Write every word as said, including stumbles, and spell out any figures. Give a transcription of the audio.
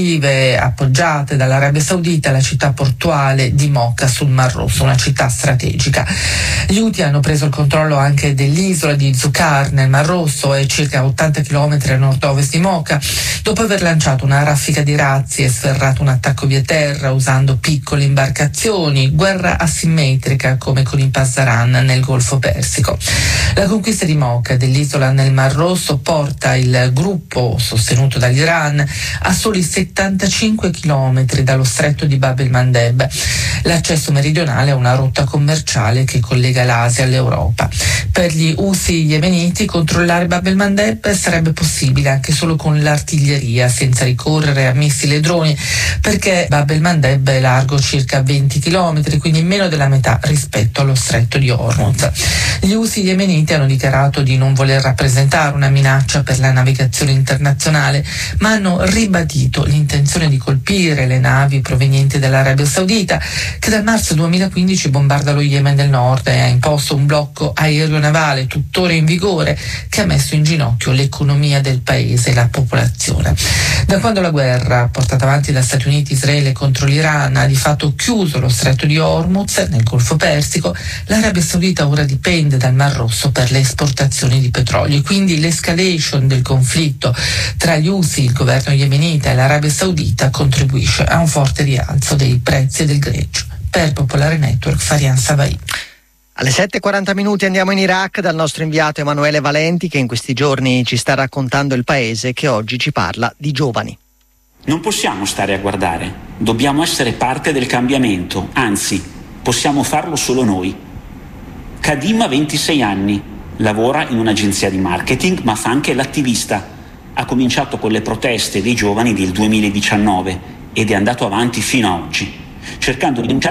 appoggiate dall'Arabia Saudita alla città portuale di Mocha sul Mar Rosso, una città strategica. Gli Houthi hanno preso il controllo anche dell'isola di Zukar nel Mar Rosso e circa ottanta chilometri a nord-ovest di Mocha, dopo aver lanciato una raffica di razzi e sferrato un attacco via terra usando piccole imbarcazioni, guerra asimmetrica come con i Pasdaran nel Golfo Persico. La conquista di Mocha dell'isola nel Mar Rosso porta il gruppo sostenuto dall'Iran a soli settantacinque chilometri dallo stretto di Bab el-Mandeb. L'accesso meridionale è una rotta commerciale che collega l'Asia all'Europa. Per gli Houthi yemeniti controllare Bab el-Mandeb sarebbe possibile anche solo con l'artiglieria, senza ricorrere a missili e droni, perché Bab el-Mandeb è largo circa venti chilometri, quindi meno della metà rispetto allo stretto di Hormuz. Gli Houthi yemeniti hanno dichiarato di non voler rappresentare una minaccia per la navigazione internazionale, ma hanno ribadito l'intenzione di colpire le navi provenienti dall'Arabia Saudita, che dal marzo duemilaquindici bombarda lo Yemen del Nord e ha imposto un blocco aereo-navale tuttora in vigore che ha messo in ginocchio l'economia del paese e la popolazione. Da quando la guerra portata avanti da Stati Uniti e Israele contro l'Iran ha di fatto chiuso lo stretto di Hormuz nel Golfo Persico, l'Arabia Saudita ora dipende dal Mar Rosso per le esportazioni di petrolio e quindi l'escalation del conflitto tra gli Houthi, il governo yemenita e l'Arabia Saudita contribuisce a un forte rialzo dei prezzi del greggio. Per Popolare Network, Farian Savai. Alle sette e quaranta minuti andiamo in Iraq dal nostro inviato Emanuele Valenti, che in questi giorni ci sta raccontando il paese, che oggi ci parla di giovani. Non possiamo stare a guardare, dobbiamo essere parte del cambiamento, anzi, possiamo farlo solo noi. Kadim ha ventisei anni, lavora in un'agenzia di marketing, ma fa anche l'attivista. Ha cominciato con le proteste dei giovani del duemiladiciannove ed è andato avanti fino a oggi, cercando di denunciare